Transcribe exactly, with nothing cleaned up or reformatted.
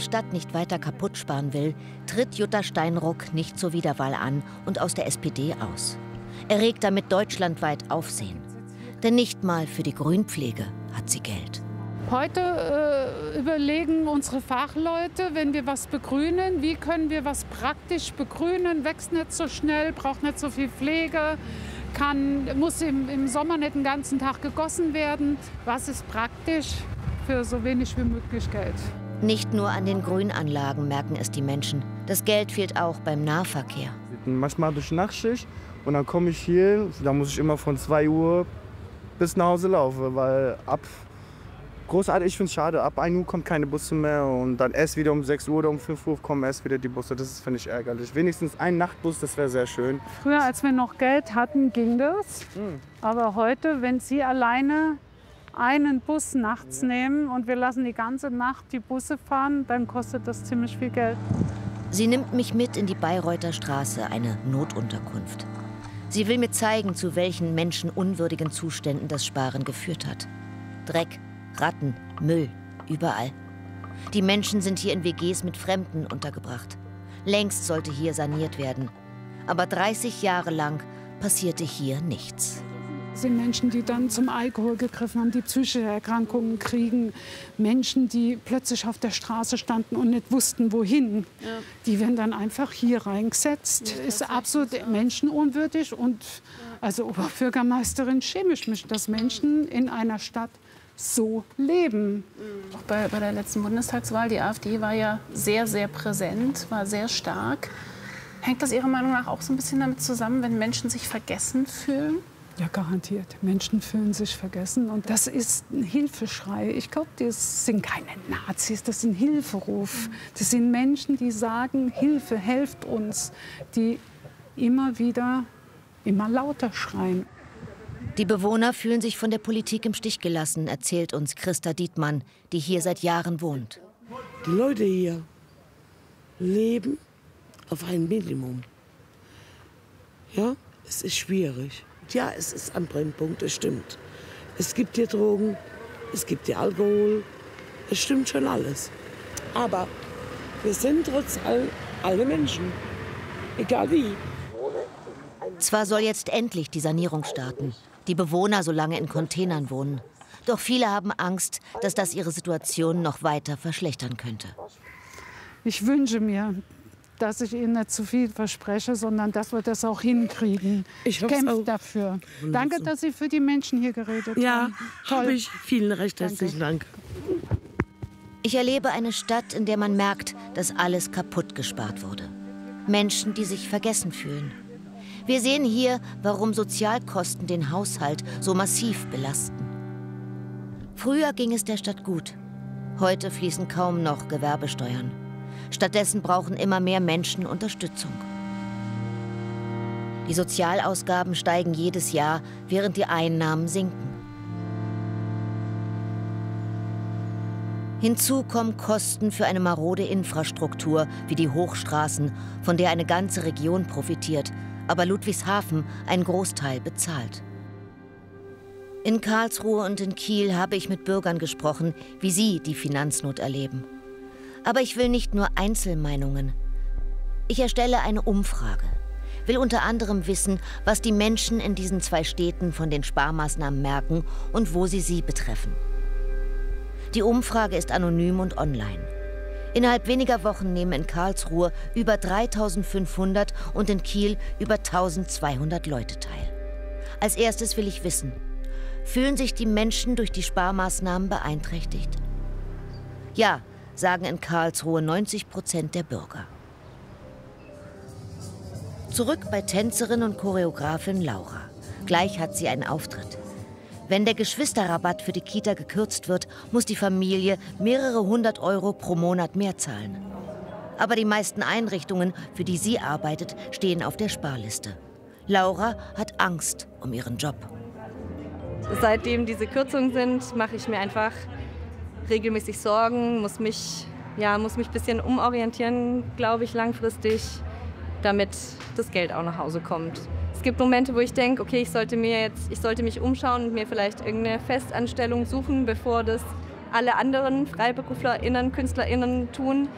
Stadt nicht weiter kaputt sparen will, tritt Jutta Steinruck nicht zur Wiederwahl an und aus der S P D aus. Erregt damit deutschlandweit Aufsehen. Denn nicht mal für die Grünpflege hat sie Geld. Heute äh, überlegen unsere Fachleute, wenn wir was begrünen, wie können wir was praktisch begrünen, wächst nicht so schnell, braucht nicht so viel Pflege, kann, muss im, im Sommer nicht den ganzen Tag gegossen werden. Was ist praktisch für so wenig wie möglich Geld? Nicht nur an den Grünanlagen merken es die Menschen. Das Geld fehlt auch beim Nahverkehr. Manchmal durch Nachtschicht und dann komme ich hier, da muss ich immer von zwei Uhr bis nach Hause laufen, weil ab Großartig, ich finde es schade. Ab ein Uhr kommt keine Busse mehr und dann erst wieder um sechs Uhr oder um fünf Uhr kommen erst wieder die Busse. Das finde ich ärgerlich. Wenigstens ein Nachtbus, das wäre sehr schön. Früher, als wir noch Geld hatten, ging das. Mhm. Aber heute, wenn Sie alleine einen Bus nachts ja. nehmen und wir lassen die ganze Nacht die Busse fahren, dann kostet das ziemlich viel Geld. Sie nimmt mich mit in die Bayreuther Straße, eine Notunterkunft. Sie will mir zeigen, zu welchen menschenunwürdigen Zuständen das Sparen geführt hat. Dreck, Ratten, Müll, überall. Die Menschen sind hier in W Gs mit Fremden untergebracht. Längst sollte hier saniert werden. Aber dreißig Jahre lang passierte hier nichts. Es sind Menschen, die dann zum Alkohol gegriffen haben, die psychische Erkrankungen kriegen. Menschen, die plötzlich auf der Straße standen und nicht wussten, wohin. Ja. Die werden dann einfach hier reingesetzt. Ja, ist absolut ja. menschenunwürdig. Und also Oberbürgermeisterin schäme ich mich, dass Menschen in einer Stadt so leben. Auch bei, bei der letzten Bundestagswahl, die AfD war ja sehr, sehr präsent, war sehr stark. Hängt das Ihrer Meinung nach auch so ein bisschen damit zusammen, wenn Menschen sich vergessen fühlen? Ja, garantiert. Menschen fühlen sich vergessen. Und das ist ein Hilfeschrei. Ich glaube, das sind keine Nazis, das ist ein Hilferuf. Das sind Menschen, die sagen, Hilfe, helft uns, die immer wieder, immer lauter schreien. Die Bewohner fühlen sich von der Politik im Stich gelassen, erzählt uns Christa Dietmann, die hier seit Jahren wohnt. Die Leute hier leben auf ein Minimum. Ja, es ist schwierig. Ja, es ist ein Brennpunkt, es stimmt. Es gibt hier Drogen, es gibt hier Alkohol, es stimmt schon alles. Aber wir sind trotz allem alle Menschen, egal wie. Zwar soll jetzt endlich die Sanierung starten, die Bewohner so lange in Containern wohnen. Doch viele haben Angst, dass das ihre Situation noch weiter verschlechtern könnte. Ich wünsche mir, dass ich Ihnen nicht zu viel verspreche, sondern dass wir das auch hinkriegen. Ich kämpfe dafür. Danke, dass Sie für die Menschen hier geredet ja, haben. Ja, habe ich. Vielen recht herzlichen Dank. Ich erlebe eine Stadt, in der man merkt, dass alles kaputt gespart wurde. Menschen, die sich vergessen fühlen. Wir sehen hier, warum Sozialkosten den Haushalt so massiv belasten. Früher ging es der Stadt gut. Heute fließen kaum noch Gewerbesteuern. Stattdessen brauchen immer mehr Menschen Unterstützung. Die Sozialausgaben steigen jedes Jahr, während die Einnahmen sinken. Hinzu kommen Kosten für eine marode Infrastruktur wie die Hochstraßen, von der eine ganze Region profitiert, aber Ludwigshafen einen Großteil bezahlt. In Karlsruhe und in Kiel habe ich mit Bürgern gesprochen, wie sie die Finanznot erleben. Aber ich will nicht nur Einzelmeinungen. Ich erstelle eine Umfrage, will unter anderem wissen, was die Menschen in diesen zwei Städten von den Sparmaßnahmen merken und wo sie sie betreffen. Die Umfrage ist anonym und online. Innerhalb weniger Wochen nehmen in Karlsruhe über dreitausendfünfhundert und in Kiel über eintausendzweihundert Leute teil. Als erstes will ich wissen, fühlen sich die Menschen durch die Sparmaßnahmen beeinträchtigt? Ja, sagen in Karlsruhe neunzig Prozent der Bürger. Zurück bei Tänzerin und Choreografin Laura. Gleich hat sie einen Auftritt. Wenn der Geschwisterrabatt für die Kita gekürzt wird, muss die Familie mehrere hundert Euro pro Monat mehr zahlen. Aber die meisten Einrichtungen, für die sie arbeitet, stehen auf der Sparliste. Laura hat Angst um ihren Job. Seitdem diese Kürzungen sind, mache ich mir einfach regelmäßig Sorgen, muss mich, ja, muss mich ein bisschen umorientieren, glaube ich, langfristig, damit das Geld auch nach Hause kommt. Es gibt Momente, wo ich denke, okay, ich sollte, mir jetzt, ich sollte mich umschauen und mir vielleicht irgendeine Festanstellung suchen, bevor das alle anderen FreiberuflerInnen, KünstlerInnen tun.